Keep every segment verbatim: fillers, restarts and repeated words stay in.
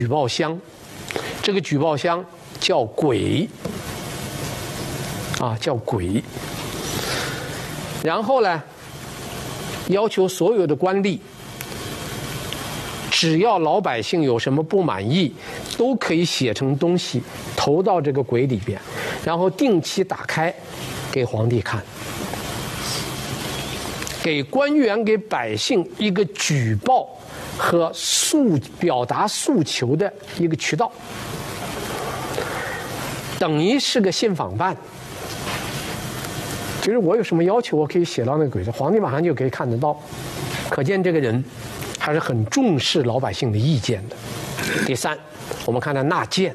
举报箱，这个举报箱叫鬼，啊，叫鬼。然后呢，要求所有的官吏，只要老百姓有什么不满意，都可以写成东西投到这个鬼里边，然后定期打开给皇帝看，给官员给百姓一个举报和诉表达诉求的一个渠道，等于是个信访办。就是我有什么要求，我可以写到那个鬼上，皇帝马上就可以看得到。可见这个人还是很重视老百姓的意见的。第三，我们看他纳谏。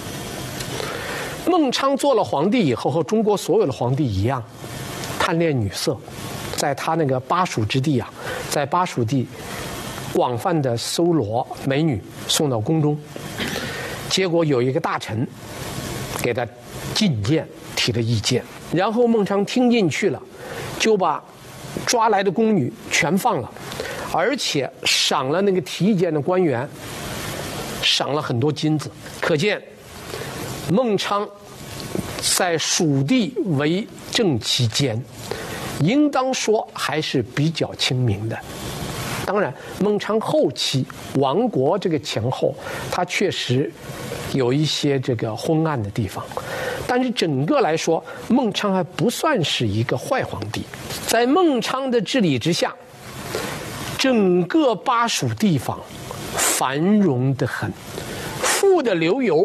孟昶做了皇帝以后，和中国所有的皇帝一样，贪恋女色，在他那个巴蜀之地啊，在巴蜀地广泛的搜罗美女送到宫中，结果有一个大臣给他进谏提了意见，然后孟昶听进去了，就把抓来的宫女全放了，而且赏了那个提意见的官员，赏了很多金子。可见孟昶在蜀地为政期间，应当说还是比较清明的。当然，孟昶后期亡国这个前后，他确实有一些这个昏暗的地方，但是整个来说，孟昶还不算是一个坏皇帝。在孟昶的治理之下，整个巴蜀地方繁荣得很，富得流油。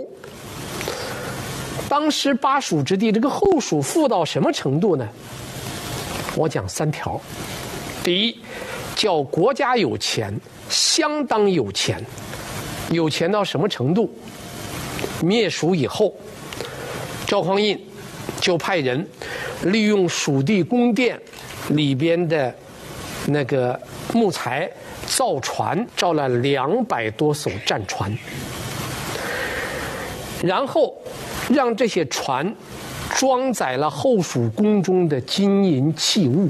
当时巴蜀之地这个后蜀富到什么程度呢？我讲三条。第一，叫国家有钱，相当有钱。有钱到什么程度？灭蜀以后，赵匡胤就派人利用蜀地宫殿里边的那个木材造船，造了两百多艘战船，然后让这些船装载了后蜀宫中的金银器物，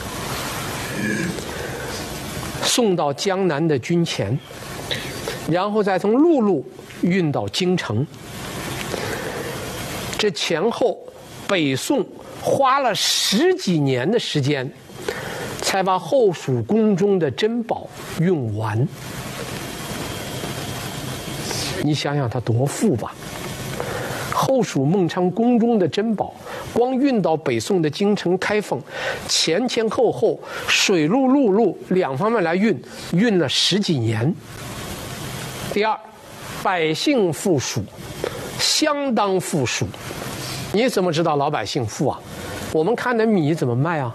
送到江南的军前，然后再从陆路运到京城。这前后北宋花了十几年的时间，才把后蜀宫中的珍宝用完。你想想他多富吧！后蜀孟昶宫中的珍宝，光运到北宋的京城开封，前前后后水路陆路两方面来运，运了十几年。第二，百姓富庶，相当富庶。你怎么知道老百姓富啊？我们看的米怎么卖啊？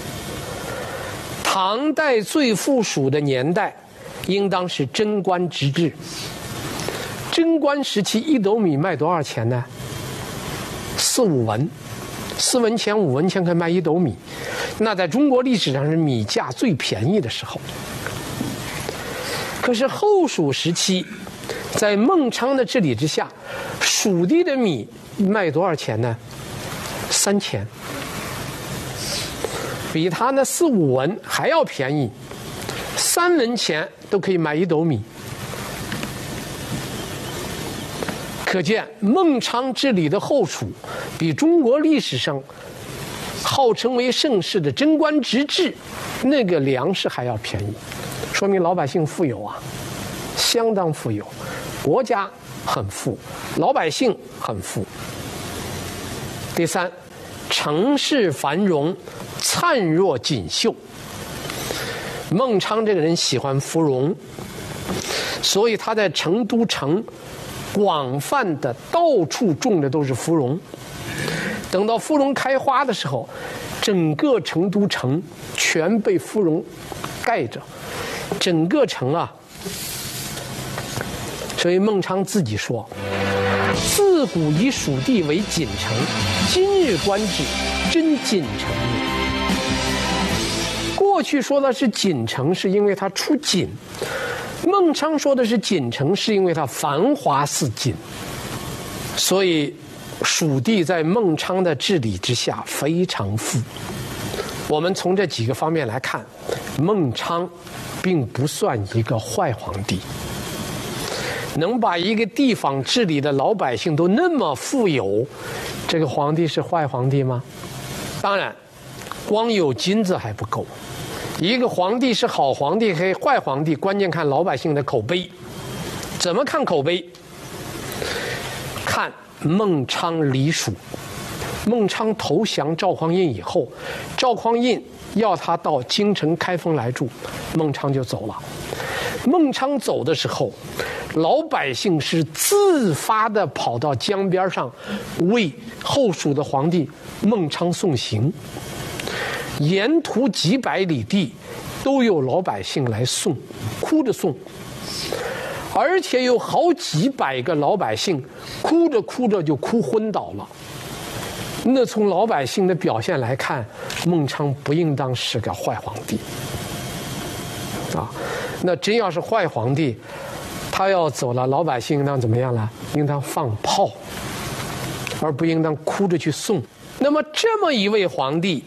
唐代最富庶的年代，应当是贞观之治。贞观时期，一斗米卖多少钱呢？四五文，四文钱、五文钱可以卖一斗米。那在中国历史上是米价最便宜的时候。可是后蜀时期，在孟昶的治理之下，蜀地的米卖多少钱呢？三钱，比他那四五文还要便宜，三文钱都可以买一斗米。可见孟昶治理的后蜀，比中国历史上号称为盛世的贞观之治那个粮食还要便宜，说明老百姓富有啊，相当富有，国家很富，老百姓很富。第三，城市繁荣，灿若锦绣。孟昶这个人喜欢芙蓉，所以他在成都城广泛的到处种的都是芙蓉。等到芙蓉开花的时候，整个成都城全被芙蓉盖着，整个城啊。所以孟昶自己说，自古以蜀地为锦城，今日观之，真锦城也。过去说的是锦城，是因为它出锦；孟昶说的是锦城，是因为它繁华似锦。所以蜀地在孟昶的治理之下非常富。我们从这几个方面来看，孟昶并不算一个坏皇帝。 能把一个地方治理的老百姓都那么富有，这个皇帝是坏皇帝吗？当然，光有金子还不够。一个皇帝是好皇帝还是坏皇帝，关键看老百姓的口碑。怎么看口碑？看孟昶离蜀。孟昶投降赵匡胤以后，赵匡胤要他到京城开封来住，孟昶就走了。孟昶走的时候，老百姓是自发地跑到江边上为后蜀的皇帝孟昶送行，沿途几百里地都有老百姓来送，哭着送，而且有好几百个老百姓哭着哭着就哭昏倒了。那从老百姓的表现来看，孟昶不应当是个坏皇帝啊。那真要是坏皇帝，他要走了，老百姓应当怎么样了？应当放炮，而不应当哭着去送。那么这么一位皇帝，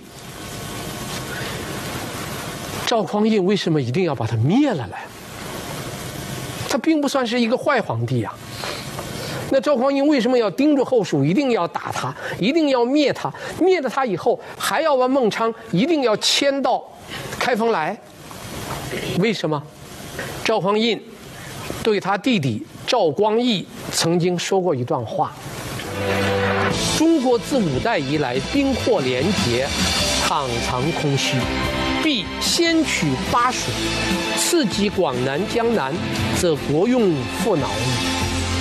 赵匡胤为什么一定要把他灭了呢？他并不算是一个坏皇帝呀、啊。那赵匡胤为什么要盯着后蜀，一定要打他，一定要灭他？灭了他以后，还要把孟昶一定要迁到开封来？为什么？赵匡胤对他弟弟赵光义曾经说过一段话：中国自五代以来，兵祸连结，场常空虚，必先取巴蜀，次及广南、江南，则国用复挠矣。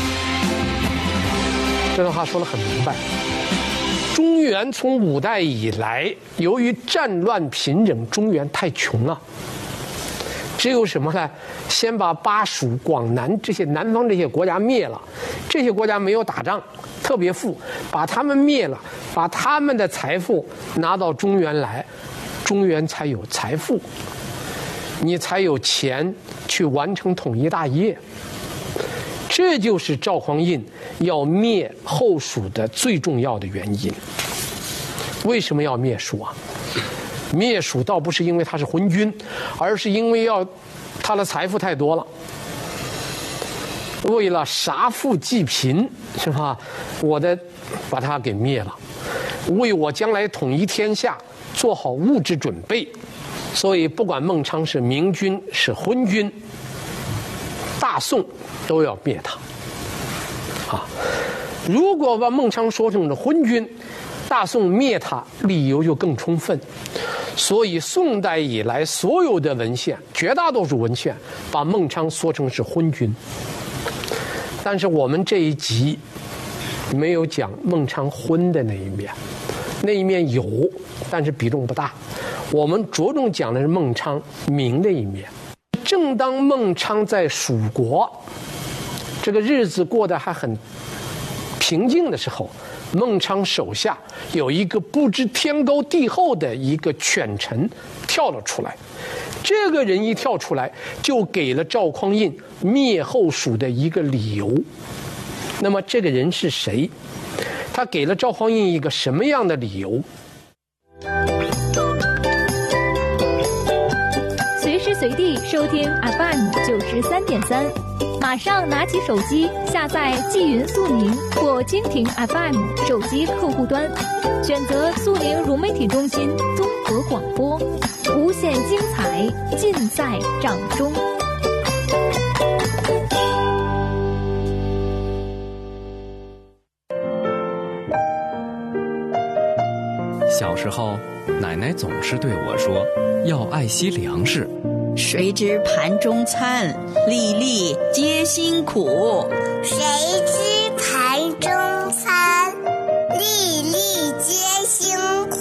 这段话说得很明白。中原从五代以来，由于战乱频仍，中原太穷了，只有什么呢？先把巴蜀、广南这些南方这些国家灭了，这些国家没有打仗，特别富，把他们灭了，把他们的财富拿到中原来，中原才有财富，你才有钱去完成统一大业。这就是赵匡胤要灭后蜀的最重要的原因。为什么要灭蜀啊？灭蜀倒不是因为他是昏君，而是因为要他的财富太多了，为了杀富济贫，是吧？我的把他给灭了，为我将来统一天下做好物质准备。所以不管孟昶是明君是昏君，大宋都要灭他啊！如果把孟昶说成是昏君，大宋灭他理由就更充分。所以宋代以来所有的文献，绝大多数文献把孟昶说成是昏君。但是我们这一集没有讲孟昶昏的那一面，那一面有，但是比重不大。我们着重讲的是孟昶明的一面。正当孟昶在蜀国这个日子过得还很平静的时候，孟昶手下有一个不知天高地厚的一个权臣跳了出来。这个人一跳出来，就给了赵匡胤灭后蜀的一个理由。那么这个人是谁？他给了赵匡胤一个什么样的理由？ 随时随地收听 F M 九十三点三，马上拿起手机下载纪云速宁或蜻蜓 F M 手机客户端，选择速宁融媒体中心综合广播，无限精彩尽在掌中。 小时候，奶奶总是对我说，要爱惜粮食。 谁知盘中餐，粒粒皆辛苦。 谁知盘中餐，粒粒皆辛苦。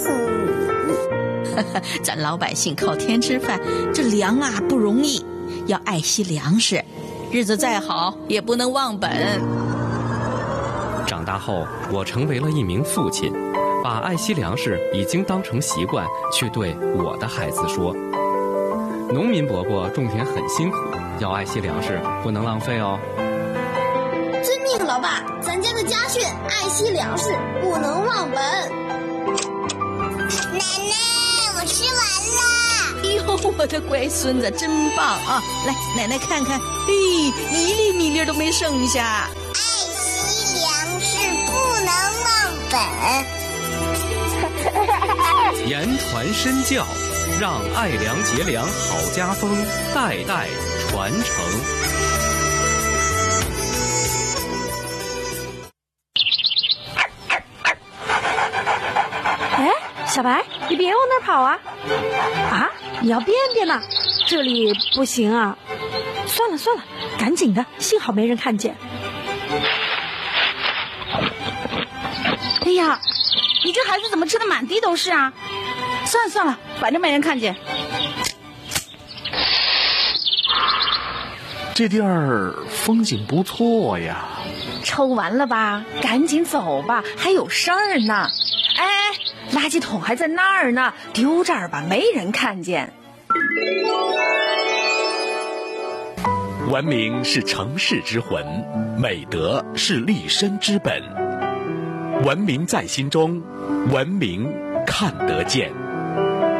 咱老百姓靠天吃饭，这粮啊不容易，要爱惜粮食，日子再好也不能忘本。 长大后，我成为了一名父亲，把爱惜粮食已经当成习惯，去对我的孩子说。农民伯伯种田很辛苦，要爱惜粮食，不能浪费哦。 遵命，老爸，咱家的家训：爱惜粮食，不能忘本。奶奶，我吃完了。 哎呦，我的乖孙子真棒啊！来，奶奶看看，嘿，一粒米粒都没剩下。 爱惜粮食，不能忘本。 言传身教，让爱粮节粮好家风代代传承。 哎，小白，你别往那儿跑啊！啊，你要便便呢？这里不行啊！算了算了，赶紧的，幸好没人看见。 哎呀，你这孩子怎么吃的满地都是啊？算了算了，反正没人看见。 这地儿风景不错呀。 抽完了吧，赶紧走吧，还有事儿呢。哎，垃圾桶还在那儿呢，丢这儿吧，没人看见。 文明是城市之魂，美德是立身之本。文明在心中，文明看得见。